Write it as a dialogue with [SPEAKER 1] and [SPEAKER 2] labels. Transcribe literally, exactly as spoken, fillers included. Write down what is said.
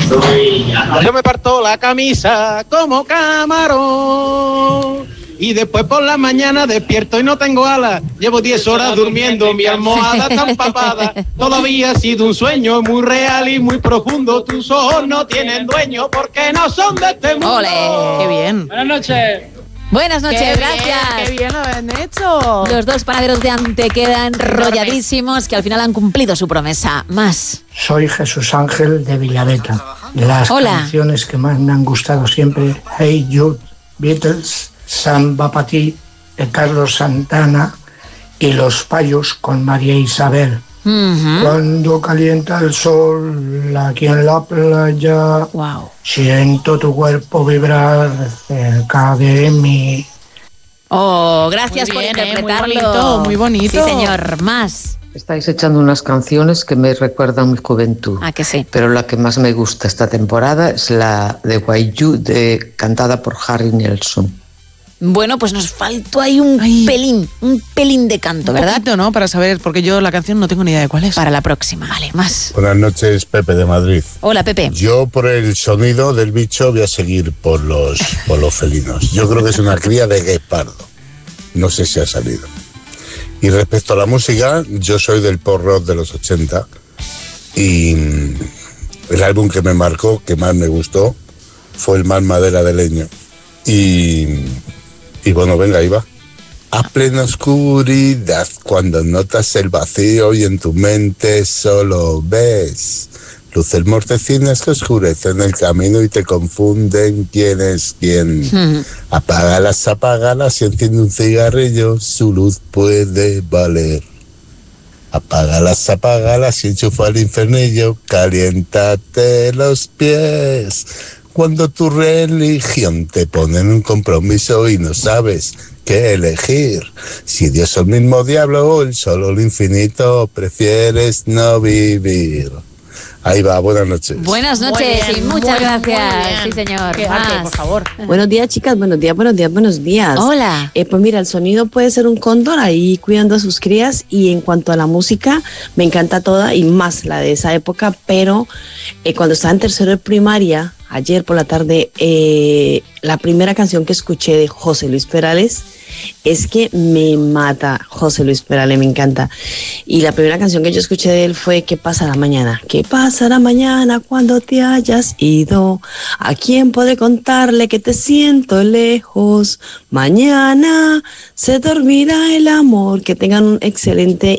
[SPEAKER 1] Yo me parto la camisa como camarón y después por la mañana despierto y no tengo alas. Llevo diez horas durmiendo, mi almohada está empapada. Todavía ha sido un sueño muy real y muy profundo. Tus ojos no tienen dueño porque no son de este mundo.
[SPEAKER 2] ¡Ole! ¡Qué bien!
[SPEAKER 3] Buenas noches.
[SPEAKER 2] Buenas noches,
[SPEAKER 4] qué
[SPEAKER 2] gracias.
[SPEAKER 4] Bien, ¡Qué bien lo han hecho!
[SPEAKER 2] Los dos panaderos de Antequera enrolladísimos que al final han cumplido su promesa. Más.
[SPEAKER 5] Soy Jesús Ángel de Villaveta. Las
[SPEAKER 2] Hola.
[SPEAKER 5] canciones que más me han gustado siempre, Hey Jude, Beatles, Samba Pa' Ti, de Carlos Santana y Los Payos con María Isabel.
[SPEAKER 2] Uh-huh.
[SPEAKER 5] Cuando calienta el sol aquí en la playa,
[SPEAKER 2] wow.
[SPEAKER 5] Siento tu cuerpo vibrar cerca de mí.
[SPEAKER 2] Oh, gracias
[SPEAKER 4] Muy
[SPEAKER 2] por
[SPEAKER 4] bien, eh,
[SPEAKER 2] interpretarlo.
[SPEAKER 4] muy bonito, muy bonito.
[SPEAKER 2] Sí, señor. Más.
[SPEAKER 6] Estáis echando unas canciones que me recuerdan mi juventud.
[SPEAKER 2] Ah, que sí.
[SPEAKER 6] Pero la que más me gusta esta temporada es la de Why You, de, cantada por Harry Nilsson.
[SPEAKER 2] Bueno, pues nos faltó ahí un
[SPEAKER 4] Ay.
[SPEAKER 2] pelín, un pelín de canto,
[SPEAKER 4] Un
[SPEAKER 2] ¿verdad?
[SPEAKER 4] poquito, ¿no? Para saber, porque yo la canción no tengo ni idea de cuál es.
[SPEAKER 2] Para la próxima. Vale, más.
[SPEAKER 7] Buenas noches, Pepe de Madrid.
[SPEAKER 2] Hola, Pepe.
[SPEAKER 7] Yo por el sonido del bicho voy a seguir por los, por los felinos. Yo creo que es una cría de guepardo. No sé si ha salido. Y respecto a la música, yo soy del pop rock de los ochenta y el álbum que me marcó, que más me gustó, fue el Más Madera de Leño. Y, y bueno, venga, ahí va. A plena oscuridad, cuando notas el vacío y en tu mente solo ves luces mortecinas que oscurecen el camino y te confunden quién es quién.
[SPEAKER 2] Mm.
[SPEAKER 7] Apágalas, apágalas y enciende un cigarrillo, su luz puede valer. Apágalas, apágalas y enchufa el infernillo, caliéntate los pies. Cuando tu religión te pone en un compromiso y no sabes qué elegir, si Dios es el mismo diablo o el solo el infinito, prefieres no vivir. Ahí va, buenas noches.
[SPEAKER 2] Buenas noches
[SPEAKER 4] Muy bien,
[SPEAKER 2] y muchas
[SPEAKER 4] muy,
[SPEAKER 2] gracias.
[SPEAKER 4] muy bien.
[SPEAKER 2] Sí, señor.
[SPEAKER 4] Qué
[SPEAKER 2] Más.
[SPEAKER 4] arte, por favor.
[SPEAKER 8] Buenos días, chicas. Buenos días, buenos días, buenos días.
[SPEAKER 2] Hola.
[SPEAKER 8] Eh, pues mira, el sonido puede ser un cóndor ahí cuidando a sus crías, y en cuanto a la música, me encanta toda y más la de esa época, pero eh, cuando estaba en tercero de primaria, ayer por la tarde, eh, la primera canción que escuché de José Luis Perales, es que me mata José Luis Perales, me encanta. Y la primera canción que yo escuché de él fue ¿Qué pasará mañana? ¿Qué pasará mañana cuando te hayas ido? ¿A quién podré contarle que te siento lejos? Mañana se dormirá el amor. Que tengan un excelente